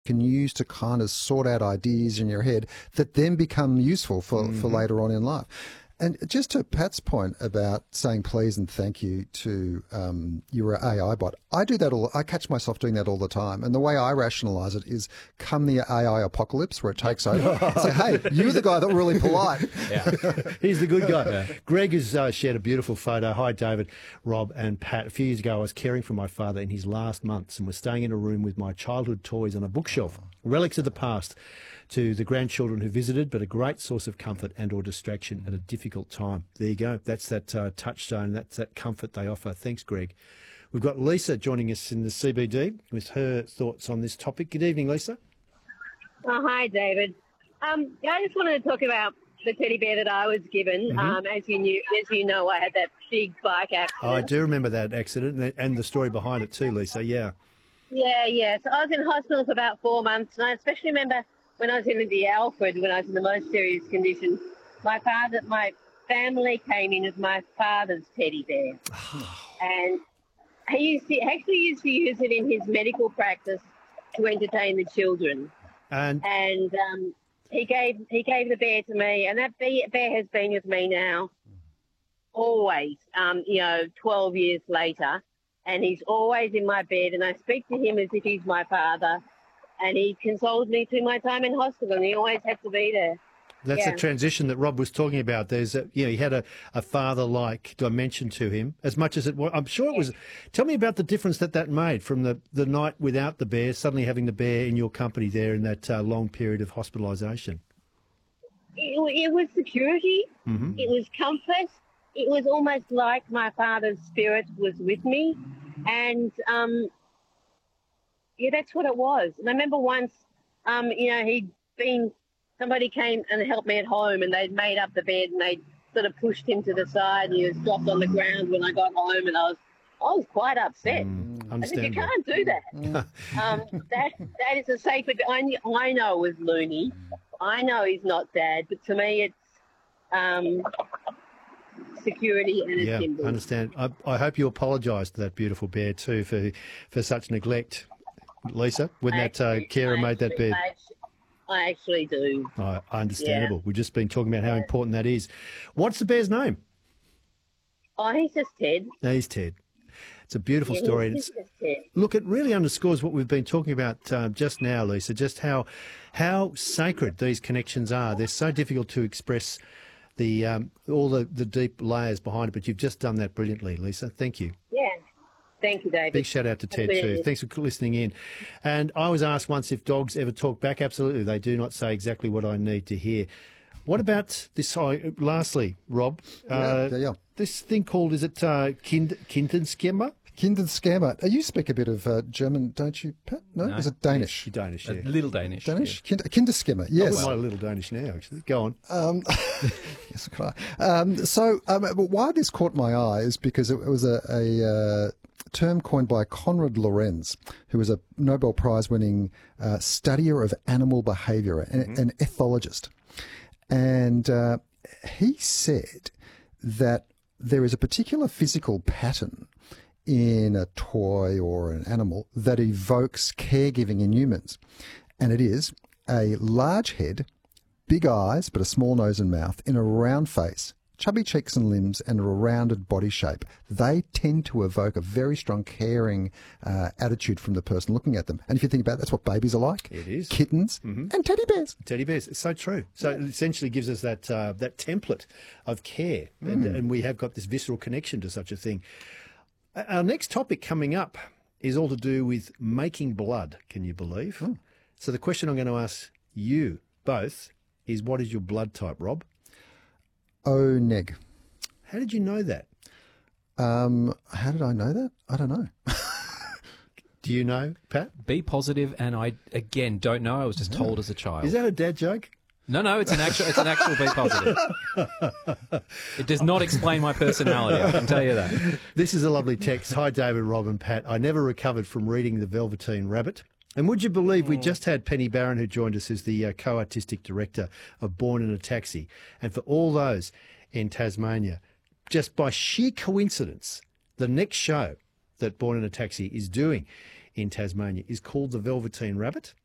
can use to kind of sort out ideas in your head that then become useful for later on in life. And just to Pat's point about saying please and thank you to your AI bot, I do that I catch myself doing that all the time. And the way I rationalise it is come the AI apocalypse where it takes over. Say, hey, you're the guy that were really polite. Yeah. He's the good guy. Yeah. Greg has shared a beautiful photo. Hi, David, Rob and Pat. A few years ago, I was caring for my father in his last months and was staying in a room with my childhood toys on a bookshelf, relics of the past, to the grandchildren who visited, but a great source of comfort and or distraction at a difficult time. There you go. That's that touchstone. That's that comfort they offer. Thanks, Greg. We've got Lisa joining us in the CBD with her thoughts on this topic. Good evening, Lisa. Oh, hi, David. I just wanted to talk about the teddy bear that I was given. As you know, I had that big bike accident. Oh, I do remember that accident and the story behind it too, Lisa. Yeah. Yeah. So I was in hospital for about 4 months, and I especially remember when I was in the Alfred, when I was in the most serious condition, my family came in with my father's teddy bear. And he actually used to use it in his medical practice to entertain the children. And he gave the bear to me, and that bear has been with me now always, 12 years later. And he's always in my bed, and I speak to him as if he's my father. And he consoled me through my time in hospital, and he always had to be there. That's the transition that Rob was talking about. There's, he had a father-like dimension to him, as much as it was. I'm sure it was. Tell me about the difference that made from the night without the bear, suddenly having the bear in your company there in that long period of hospitalisation. It was security. Mm-hmm. It was comfort. It was almost like my father's spirit was with me, and yeah, that's what it was. And I remember once, somebody came and helped me at home, and they'd made up the bed, and they sort of pushed him to the side, and he was dropped on the ground when I got home, and I was quite upset. I said, you can't do that. That is a sacred. I know it was loony. I know he's not Dad, but to me, it's security and a symbol. Yeah, I understand. I hope you apologise to that beautiful bear too for such neglect. Lisa, when that carer made that bed. I actually do. Understandable. Yeah. We've just been talking about how important that is. What's the bear's name? Oh, he's just Ted. No, he's Ted. It's a beautiful story. He's just Ted. Look, it really underscores what we've been talking about just now, Lisa, just how sacred these connections are. They're so difficult to express all the deep layers behind it, but you've just done that brilliantly, Lisa. Thank you. Yeah. Thank you, David. Big shout out to Ted too. Thanks for listening in. And I was asked once if dogs ever talk back. Absolutely. They do not say exactly what I need to hear. What about this? Lastly, Rob, this thing called, is it Kindenskimmer? Kindenskimmer. You speak a bit of German, don't you, Pat? No? Is it Danish? Yes, Danish, yeah. A little Danish. Danish? Yeah. Kindenskimmer, yes. I wouldn't mind a little Danish now, actually. Go on. Yes, could I? Why this caught my eye is because it was a term coined by Konrad Lorenz, who was a Nobel Prize-winning studier of animal behaviour, an ethologist. And he said that there is a particular physical pattern in a toy or an animal that evokes caregiving in humans. And it is a large head, big eyes, but a small nose and mouth, in a round face, chubby cheeks and limbs, and a rounded body shape. They tend to evoke a very strong caring attitude from the person looking at them. And if you think about it, that's what babies are like. It is. Kittens and teddy bears. Teddy bears. It's so true. So it essentially gives us that template of care. And we have got this visceral connection to such a thing. Our next topic coming up is all to do with making blood, can you believe? So the question I'm going to ask you both is, what is your blood type, Rob? O neg. How did you know that? How did I know that? I don't know. Do you know, Pat? B positive, and I, again, don't know. I was just told as a child. Is that a dad joke? No, it's an actual B positive. It does not explain my personality, I can tell you that. This is a lovely text. Hi, David, Rob and Pat. I never recovered from reading The Velveteen Rabbit. And would you believe we just had Penny Barron, who joined us as the co-artistic director of Born in a Taxi. And for all those in Tasmania, just by sheer coincidence, the next show that Born in a Taxi is doing in Tasmania is called The Velveteen Rabbit.